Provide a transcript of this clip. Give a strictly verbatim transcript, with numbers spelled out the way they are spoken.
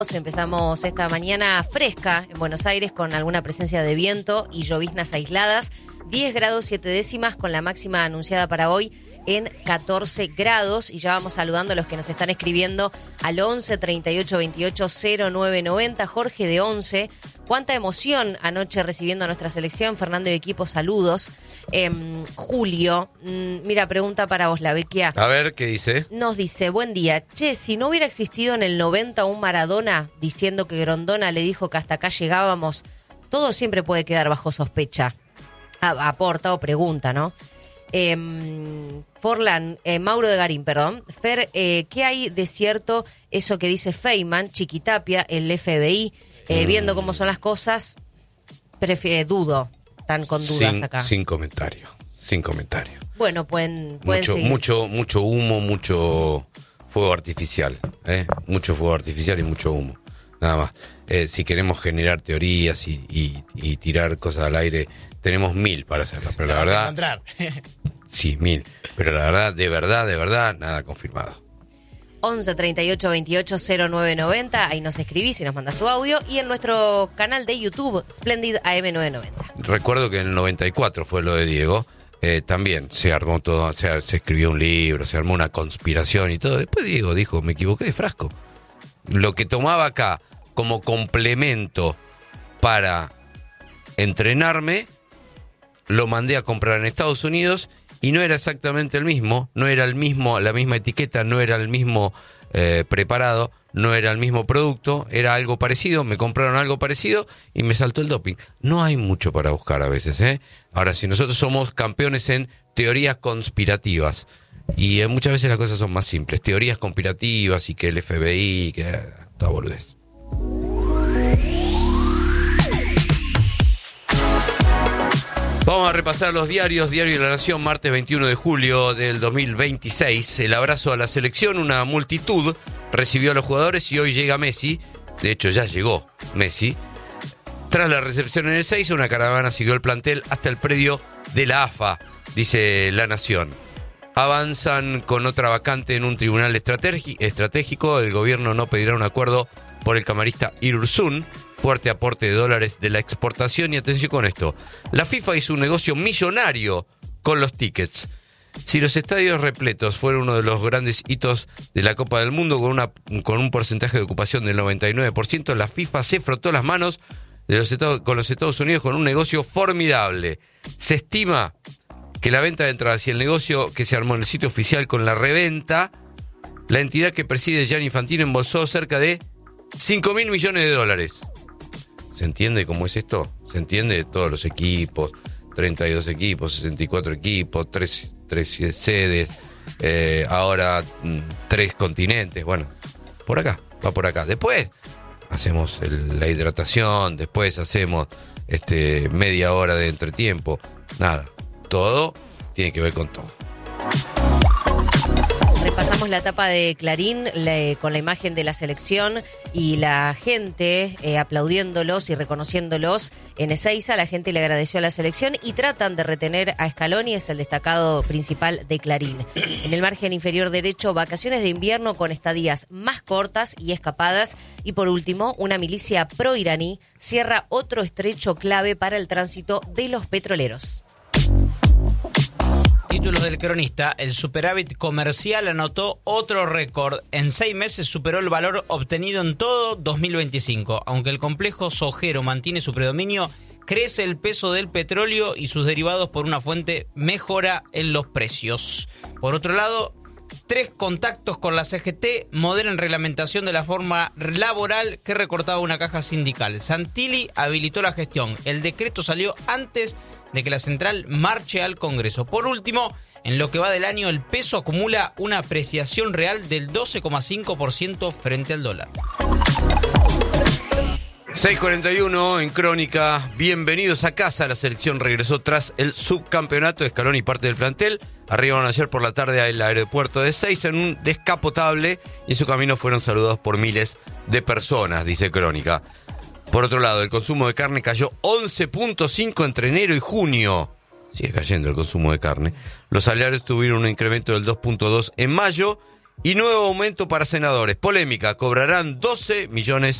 Empezamos esta mañana fresca en Buenos Aires con alguna presencia de viento y lloviznas aisladas. diez grados siete décimas con la máxima anunciada para hoy en catorce grados. Y ya vamos saludando a los que nos están escribiendo al once treinta y ocho veintiocho cero nueve noventa. Jorge de once. Cuánta emoción anoche recibiendo a nuestra selección. Fernando y equipo, saludos. Eh, Julio, mmm, mira, pregunta para vos, la Vecchia. A ver, ¿qué dice? Nos dice, buen día. Che, si no hubiera existido en el noventa un Maradona diciendo que Grondona le dijo que hasta acá llegábamos, todo siempre puede quedar bajo sospecha. A- aporta o pregunta, ¿no? Eh, Forlán, eh, Mauro de Garín, perdón. Fer, eh, ¿qué hay de cierto eso que dice Feynman, Chiquitapia, el F B I? Eh, mm. Viendo cómo son las cosas, prefiero, dudo. Están con dudas sin, acá. Sin comentario, sin comentario. Bueno, pueden, pueden mucho, seguir. mucho, mucho humo, mucho fuego artificial, ¿eh? Mucho fuego artificial y mucho humo, nada más. Eh, si queremos generar teorías y, y, y tirar cosas al aire, tenemos mil para hacerlo, pero la Vas verdad... a encontrar. Sí, mil, pero la verdad, de verdad, de verdad, nada confirmado. once treinta y ocho veintiocho cero nueve noventa, ahí nos escribís y nos mandas tu audio, y en nuestro canal de YouTube, Splendid A M novecientos noventa. Recuerdo que en el noventa y cuatro fue lo de Diego, eh, también se armó todo, se, se escribió un libro, se armó una conspiración y todo. Después Diego dijo, me equivoqué de frasco. Lo que tomaba acá como complemento para entrenarme, lo mandé a comprar en Estados Unidos y no era exactamente el mismo, no era el mismo, la misma etiqueta, no era el mismo eh, preparado, no era el mismo producto, era algo parecido, me compraron algo parecido y me saltó el doping. No hay mucho para buscar a veces, ¿eh? Ahora, si nosotros somos campeones en teorías conspirativas, y eh, muchas veces las cosas son más simples, teorías conspirativas y que el F B I, que eh, toda boludez. Vamos a repasar los diarios. Diario de la Nación, martes veintiuno de julio del dos mil veintiséis. El abrazo a la selección, una multitud recibió a los jugadores y hoy llega Messi. De hecho, ya llegó Messi. Tras la recepción en el seis, una caravana siguió el plantel hasta el predio de la A F A, dice La Nación. Avanzan con otra vacante en un tribunal estrategi- estratégico. El gobierno no pedirá un acuerdo por el camarista Irurzun. Fuerte aporte de dólares de la exportación. Y atención con esto, la FIFA hizo un negocio millonario con los tickets. Si los estadios repletos fueron uno de los grandes hitos de la Copa del Mundo, con, una, con un porcentaje de ocupación del noventa y nueve por ciento, la FIFA se frotó las manos de los Estados, con los Estados Unidos con un negocio formidable. Se estima que la venta de entradas y el negocio que se armó en el sitio oficial con la reventa, la entidad que preside Gianni Infantino embolsó cerca de cinco mil millones de dólares. ¿Se entiende cómo es esto? ¿Se entiende? Todos los equipos, treinta y dos equipos, sesenta y cuatro equipos, tres, tres sedes, eh, ahora tres continentes. Bueno, por acá, va por acá. Después hacemos el, la hidratación, después hacemos este media hora de entretiempo. Nada, todo tiene que ver con todo. Repasamos la tapa de Clarín le, con la imagen de la selección y la gente eh, aplaudiéndolos y reconociéndolos en Ezeiza. La gente le agradeció a la selección y tratan de retener a Scaloni, es el destacado principal de Clarín. En el margen inferior derecho, vacaciones de invierno con estadías más cortas y escapadas. Y por último, una milicia pro-iraní cierra otro estrecho clave para el tránsito de los petroleros. Título del cronista, el superávit comercial anotó otro récord. En seis meses superó el valor obtenido en todo dos mil veinticinco. Aunque el complejo sojero mantiene su predominio, crece el peso del petróleo y sus derivados por una fuente mejora en los precios. Por otro lado, tres contactos con la C G T moderan reglamentación de la forma laboral que recortaba una caja sindical. Santilli habilitó la gestión. El decreto salió antes de que la central marche al Congreso. Por último, en lo que va del año, el peso acumula una apreciación real del doce coma cinco por ciento frente al dólar. seis cuarenta y uno en Crónica. Bienvenidos a casa. La selección regresó tras el subcampeonato. Scaloni y parte del plantel arribaron ayer por la tarde al aeropuerto de Ezeiza en un descapotable y en su camino fueron saludados por miles de personas, dice Crónica. Por otro lado, el consumo de carne cayó once punto cinco entre enero y junio. Sigue cayendo el consumo de carne. Los salarios tuvieron un incremento del dos punto dos en mayo Y nuevo aumento para senadores. Polémica, cobrarán doce millones